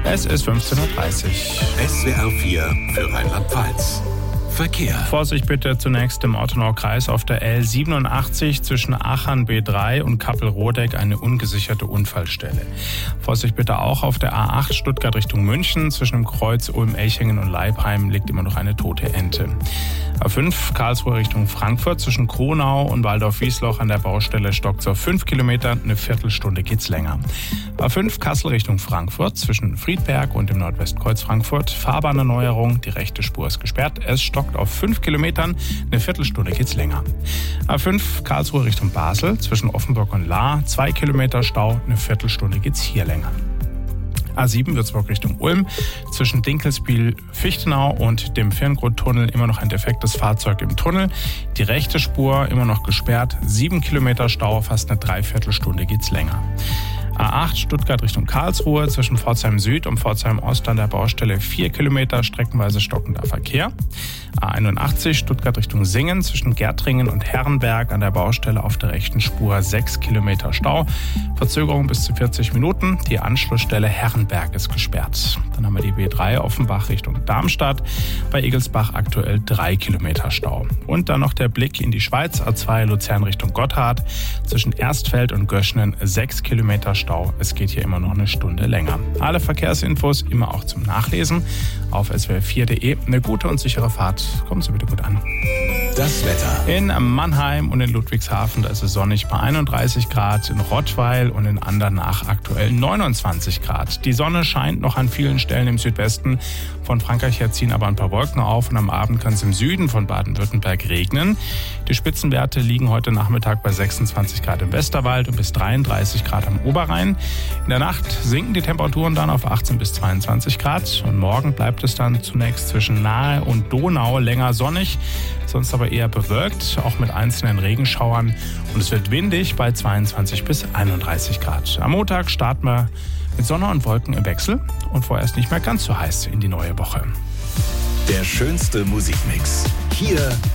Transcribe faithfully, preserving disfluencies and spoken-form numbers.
Es ist fünfzehn Uhr dreißig. S W R vier für Rheinland-Pfalz. Verkehr. Vorsicht bitte zunächst im Ortenau-Kreis auf der L siebenundachtzig zwischen Aachen B drei und Kappel-Rodeck eine ungesicherte Unfallstelle. Vorsicht bitte auch auf der A acht Stuttgart Richtung München zwischen dem Kreuz Ulm-Elchingen und Leipheim liegt immer noch eine tote Ente. A fünf Karlsruhe Richtung Frankfurt zwischen Kronau und Waldorf-Wiesloch an der Baustelle stockt auf fünf Kilometer, eine Viertelstunde geht's länger. A fünf Kassel Richtung Frankfurt zwischen Friedberg und dem Nordwestkreuz Frankfurt Fahrbahnerneuerung, die rechte Spur ist gesperrt, es stockt auf fünf Kilometern, eine Viertelstunde geht's länger. A fünf Karlsruhe Richtung Basel zwischen Offenburg und Lahr, zwei Kilometer Stau, eine Viertelstunde geht's hier länger. A sieben Würzburg Richtung Ulm zwischen Dinkelsbühl-Fichtenau und dem Firngrundtunnel immer noch ein defektes Fahrzeug im Tunnel. Die rechte Spur immer noch gesperrt, sieben Kilometer Stau, fast eine Dreiviertelstunde geht's länger. A acht Stuttgart Richtung Karlsruhe zwischen Pforzheim Süd und Pforzheim Ost an der Baustelle vier Kilometer streckenweise stockender Verkehr. A einundachtzig Stuttgart Richtung Singen zwischen Gärtringen und Herrenberg an der Baustelle auf der rechten Spur sechs Kilometer Stau. Verzögerung bis zu vierzig Minuten. Die Anschlussstelle Herrenberg ist gesperrt. Dann haben wir die B drei Offenbach Richtung Darmstadt. Bei Egelsbach aktuell drei Kilometer Stau. Und dann noch der Blick in die Schweiz. A zwei Luzern Richtung Gotthard zwischen Erstfeld und Göschnen sechs Kilometer Stau. Es geht hier immer noch eine Stunde länger. Alle Verkehrsinfos immer auch zum Nachlesen auf s w r vier punkt de. Eine gute und sichere Fahrt. Kommen Sie bitte gut an. Das Wetter. In Mannheim und in Ludwigshafen, da ist es sonnig bei einunddreißig Grad, in Rottweil und in Andernach aktuell neunundzwanzig Grad. Die Sonne scheint noch an vielen Stellen im Südwesten. Von Frankreich her ziehen aber ein paar Wolken auf und am Abend kann es im Süden von Baden-Württemberg regnen. Die Spitzenwerte liegen heute Nachmittag bei sechsundzwanzig Grad im Westerwald und bis dreiunddreißig Grad am Oberrhein. In der Nacht sinken die Temperaturen dann auf achtzehn bis zweiundzwanzig Grad und morgen bleibt es dann zunächst zwischen Nahe und Donau länger sonnig, sonst aber eher bewölkt, auch mit einzelnen Regenschauern und es wird windig bei zweiundzwanzig bis einunddreißig Grad. Am Montag starten wir mit Sonne und Wolken im Wechsel und vorerst nicht mehr ganz so heiß in die neue Woche. Der schönste Musikmix. Hier